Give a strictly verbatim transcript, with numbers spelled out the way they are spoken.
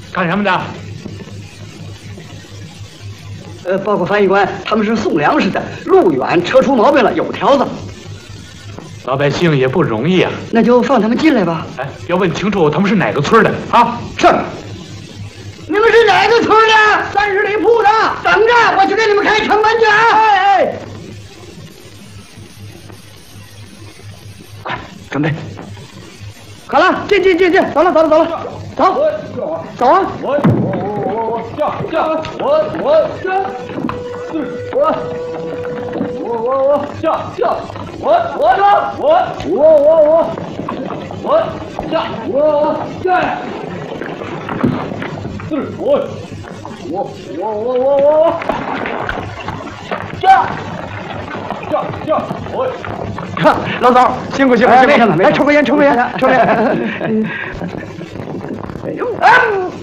干什么的？ 呃，报告翻译官，他们是送粮食的，路远车出毛病了，有条子。 老百姓也不容易啊。 那就放他们进来吧。 哎，要问清楚他们是哪个村的啊？ 是。你们是哪个村的？三十里铺的。等着，我去给你们开城门去啊！哎哎。快，准备。好了，进进进进，走了走了走了，走，走啊！ 我我我我我下下我我下，我我我我下下我我上我我我我我下我我下，是我我我我我我下下下我。 老总，辛苦辛苦辛苦！来抽根烟，抽根烟，抽根烟。哎呦，哎